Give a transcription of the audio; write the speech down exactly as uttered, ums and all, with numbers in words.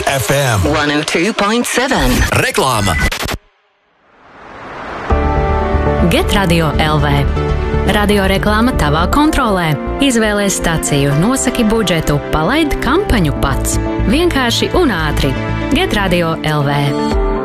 F M one oh two point seven. Reklāma. Get Radio L V. Radio reklāma tavā kontrolē. Izvēlies staciju, nosaki budžetu, palaid kampaņu pats. Vienkārši un ātri. Get Radio L V.